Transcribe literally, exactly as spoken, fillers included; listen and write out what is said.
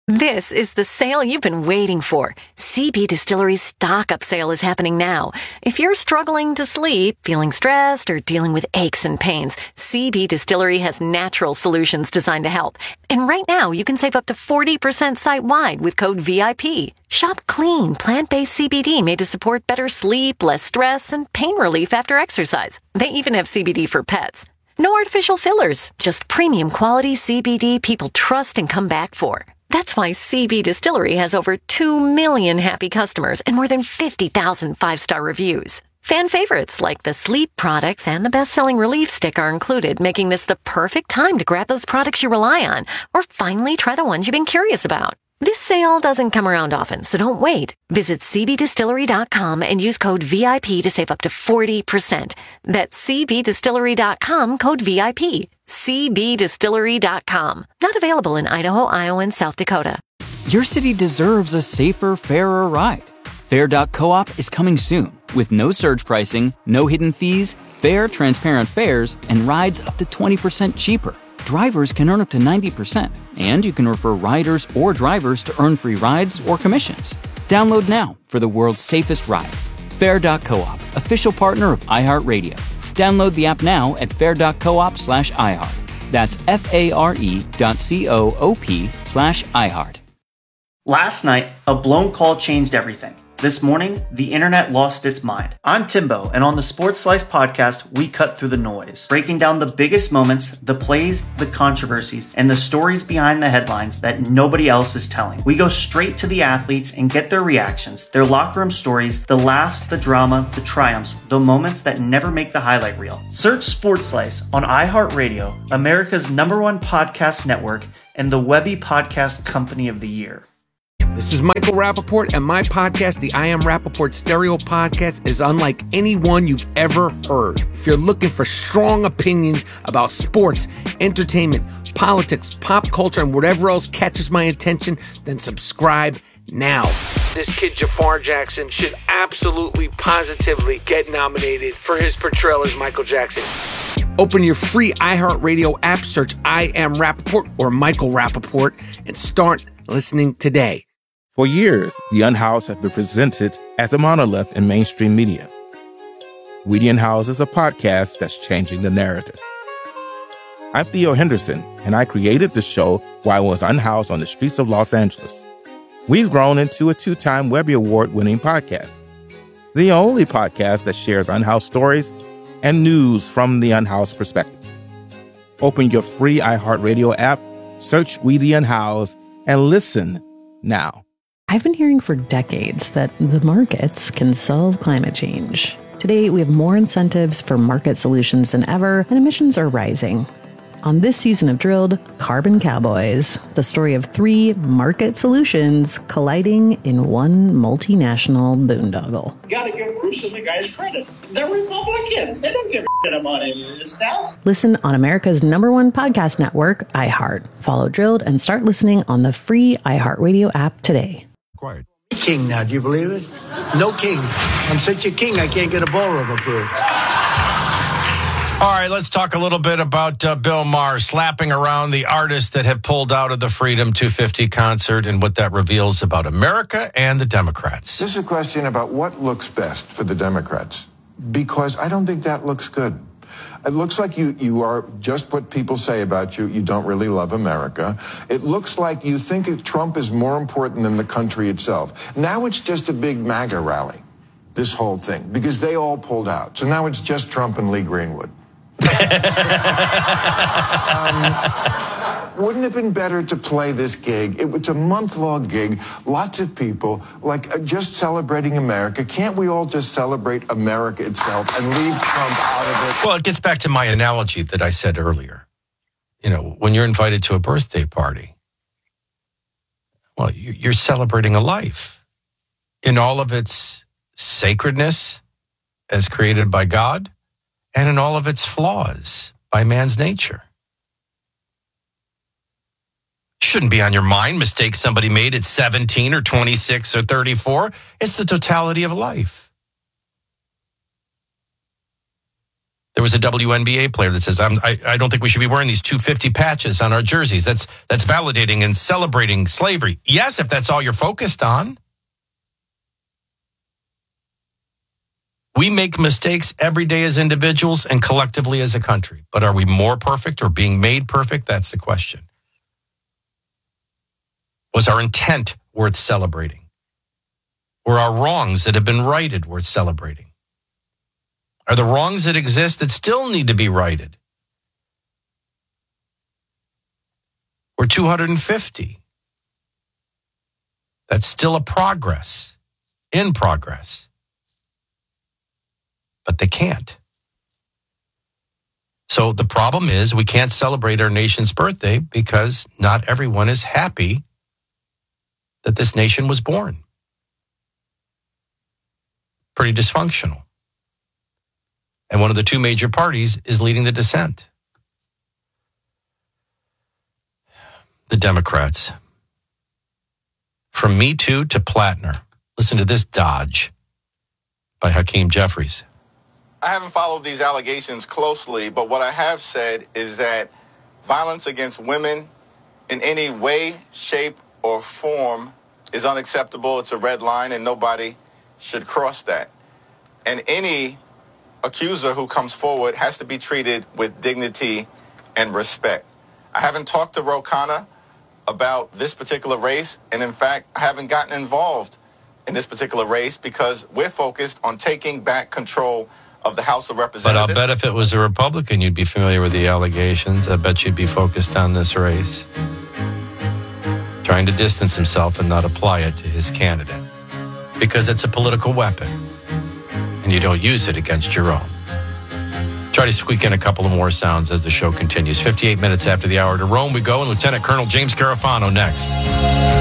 This is the sale you've been waiting for. C B Distillery's stock up sale is happening now. If you're struggling to sleep, feeling stressed, or dealing with aches and pains, C B Distillery has natural solutions designed to help. And right now, you can save up to forty percent site-wide with code V I P. Shop clean, plant-based C B D made to support better sleep, less stress, and pain relief after exercise. They even have C B D for pets. No artificial fillers, just premium quality C B D people trust and come back for. That's why C B Distillery has over two million happy customers and more than fifty thousand five-star reviews. Fan favorites like the sleep products and the best-selling relief stick are included, making this the perfect time to grab those products you rely on or finally try the ones you've been curious about. This sale doesn't come around often, so don't wait. Visit C B distillery dot com and use code V I P to save up to forty percent. That's C B distillery dot com, code V I P. C B distillery dot com. Not available in Idaho, Iowa, and South Dakota. Your city deserves a safer, fairer ride. Fair dot coop is coming soon with no surge pricing, no hidden fees, fair, transparent fares, and rides up to twenty percent cheaper. Drivers can earn up to ninety percent, and you can refer riders or drivers to earn free rides or commissions. Download now for the world's safest ride. Fair dot coop, official partner of iHeartRadio. Download the app now at fair dot coop slash iHeart. That's F-A-R-E dot C-O-O-P slash iHeart. Last night, a blown call changed everything. This morning, the internet lost its mind. I'm Timbo, and on the Sports Slice podcast, we cut through the noise, breaking down the biggest moments, the plays, the controversies, and the stories behind the headlines that nobody else is telling. We go straight to the athletes and get their reactions, their locker room stories, the laughs, the drama, the triumphs, the moments that never make the highlight reel. Search Sports Slice on iHeartRadio, America's number one podcast network, and the Webby Podcast Company of the Year. This is Michael Rappaport, and my podcast, the I Am Rappaport Stereo Podcast, is unlike any one you've ever heard. If you're looking for strong opinions about sports, entertainment, politics, pop culture, and whatever else catches my attention, then subscribe now. This kid, Jafar Jackson, should absolutely, positively get nominated for his portrayal as Michael Jackson. Open your free iHeartRadio app, search I Am Rappaport or Michael Rappaport, and start listening today. For years, The Unhoused has been presented as a monolith in mainstream media. We The Unhoused is a podcast that's changing the narrative. I'm Theo Henderson, and I created the show while I was unhoused on the streets of Los Angeles. We've grown into a two-time Webby Award-winning podcast, the only podcast that shares unhoused stories and news from the unhoused perspective. Open your free iHeartRadio app, search We The Unhoused, and listen now. I've been hearing for decades that the markets can solve climate change. Today, we have more incentives for market solutions than ever, and emissions are rising. On this season of Drilled, Carbon Cowboys, the story of three market solutions colliding in one multinational boondoggle. You gotta give Bruce and the guys credit. They're Republicans. They don't give a shit about any of this stuff. Listen on America's number one podcast network, iHeart. Follow Drilled and start listening on the free iHeartRadio app today. Quiet. King now, do you believe it? No king. I'm such a king, I can't get a ballroom approved. All right, let's talk a little bit about uh, Bill Maher slapping around the artists that have pulled out of the Freedom two fifty concert and what that reveals about America and the Democrats. This is a question about what looks best for the Democrats, because I don't think that looks good. It looks like you, you are just what people say about you. You don't really love America. It looks like you think Trump is more important than the country itself. Now it's just a big MAGA rally, this whole thing, because they all pulled out. So now it's just Trump and Lee Greenwood. um, wouldn't it have been better to play this gig? It was a month-long gig, lots of people, like uh, just celebrating America. Can't we all just celebrate America itself and leave Trump out of it? Well, it gets back to my analogy that I said earlier. You know, when you're invited to a birthday party, well, you're celebrating a life in all of its sacredness as created by God, and in all of its flaws by man's nature. Shouldn't be on your mind mistakes somebody made at seventeen or twenty-six or thirty-four. It's the totality of life. There was was a W N B A player that says, I'm, I, I don't think we should be wearing these two fifty patches on our jerseys. That's that's validating and celebrating slavery. Yes, if that's all you're focused on. We make mistakes every day as individuals and collectively as a country. But are we more perfect or being made perfect? That's the question. Was our intent worth celebrating? Were our wrongs that have been righted worth celebrating? Are the wrongs that exist that still need to be righted? We're two hundred fifty. That's still a progress, in progress. But they can't. So the problem is we can't celebrate our nation's birthday because not everyone is happy that this nation was born. Pretty dysfunctional. And one of the two major parties is leading the dissent. The Democrats. From Me Too to Plattner. Listen to this dodge by Hakeem Jeffries. I haven't followed these allegations closely, but what I have said is that violence against women in any way, shape, or form is unacceptable. It's a red line, and nobody should cross that. And any accuser who comes forward has to be treated with dignity and respect. I haven't talked to Ro Khanna about this particular race, and in fact, I haven't gotten involved in this particular race because we're focused on taking back control of the House of Representatives. But I'll bet if it was a Republican, you'd be familiar with the allegations. I bet you'd be focused on this race. Trying to distance himself and not apply it to his candidate. Because it's a political weapon. And you don't use it against your own. Try to squeak in a couple of more sounds as the show continues. fifty-eight minutes after the hour to Rome we go, and Lieutenant Colonel James Garofano next.